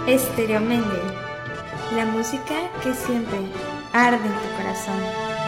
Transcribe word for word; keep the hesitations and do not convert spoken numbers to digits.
Estéreo Méndez, la música que siempre arde en tu corazón.